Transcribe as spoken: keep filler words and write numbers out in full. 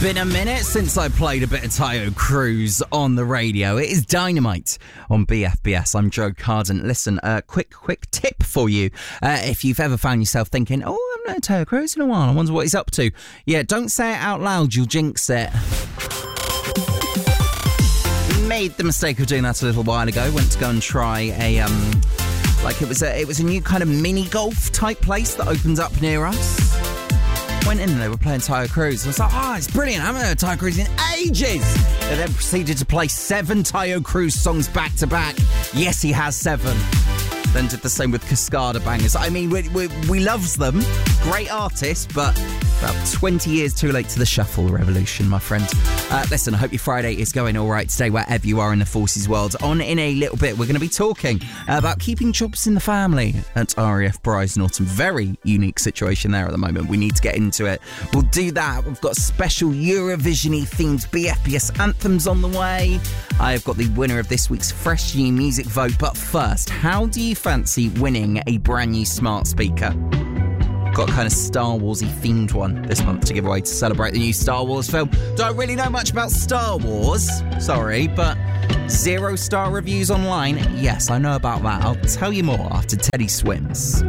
Been a minute since I played a bit of Tayo Cruz on the radio. It is Dynamite on B F B S. I'm Joe Carden. Listen, a uh, quick, quick tip for you. Uh, if you've ever found yourself thinking, oh, I haven't heard Tayo Cruz in a while, I wonder what he's up to. Yeah, don't say it out loud, you'll jinx it. Made the mistake of doing that a little while ago. Went to go and try a, um, like it was a, it was a new kind of mini golf type place that opens up near us. Went in and they were playing Tayo Cruz. I was like, oh, it's brilliant. I haven't heard Tayo Cruz in ages. They then proceeded to play seven Tayo Cruz songs back to back. Yes, he has seven. Then did the same with Cascada Bangers. I mean, we, we, we loves them. Great artists, but about twenty years too late to the shuffle revolution, my friend. Uh, listen, I hope your Friday is going all right today, wherever you are in the forces world. On in a little bit, we're going to be talking about keeping jobs in the family at R A F Brize Norton. Very unique situation there at the moment. We need to get into it. We'll do that. We've got special Eurovision-y themed B F B S anthems on the way. I've got the winner of this week's Fresh New Music vote. But first, how do you fancy winning a brand new smart speaker? Got a kind of Star Wars-y themed one this month to give away to celebrate the new Star Wars film. Don't really know much about Star Wars, sorry, but zero star reviews online, yes, I know about that. I'll tell you more after Teddy Swims.